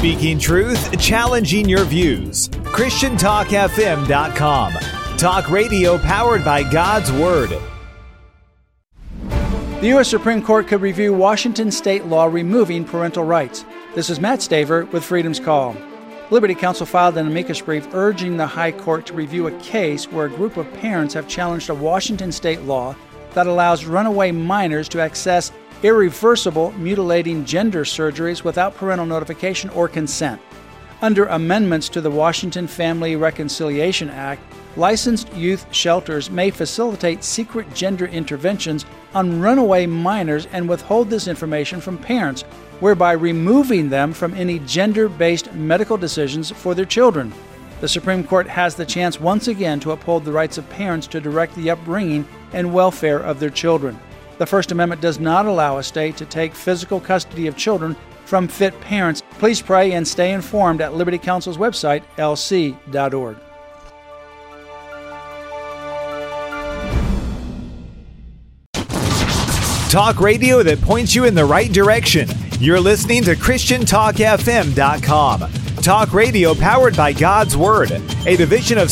Speaking truth, challenging your views. ChristianTalkFM.com. Talk radio powered by God's Word. The U.S. Supreme Court could review Washington state law removing parental rights. This is Matt Staver with Freedom's Call. Liberty Counsel filed an amicus brief urging the High Court to review a case where a group of parents have challenged a Washington state law that allows runaway minors to access irreversible mutilating gender surgeries without parental notification or consent. Under amendments to the Washington Family Reconciliation Act, licensed youth shelters may facilitate secret gender interventions on runaway minors and withhold this information from parents, whereby removing them from any gender-based medical decisions for their children. The Supreme Court has the chance once again to uphold the rights of parents to direct the upbringing and welfare of their children. The First Amendment does not allow a state to take physical custody of children from fit parents. Please pray and stay informed at Liberty Counsel's website, lc.org. Talk radio that points you in the right direction. You're listening to ChristianTalkFM.com. Talk radio powered by God's Word, a division of